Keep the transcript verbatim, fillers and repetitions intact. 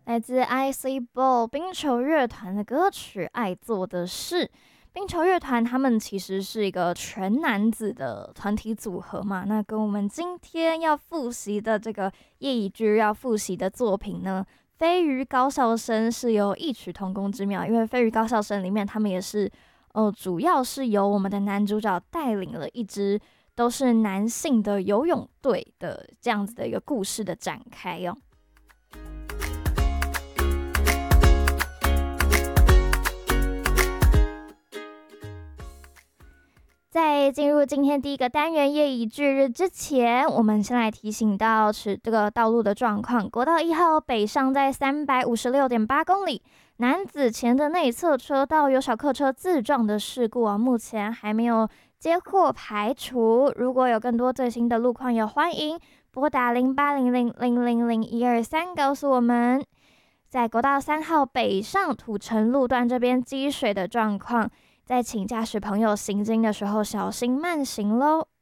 来自 I C Ball 冰球乐团的歌曲《爱做的事》。冰球乐团他们其实是一个全男子的团体组合嘛，那跟我们今天要复习的这个叶以居要复习的作品呢，飞鱼高校生是有异曲同工之妙，因为飞鱼高校生里面他们也是，呃，主要是由我们的男主角带领了一支都是男性的游泳队的这样子的一个故事的展开哦。在进入今天第一个单元夜以继日之前，我们先来提醒到是这个道路的状况。国道一号北上在三百五十六点八公里，男子前的内侧车道有小客车自撞的事故啊，目前还没有接获排除。如果有更多最新的路况，也欢迎拨打零八零零零零零一二三告诉我们。在国道三号北上土城路段这边积水的状况，在请驾驶朋友行经的时候小心慢行咯。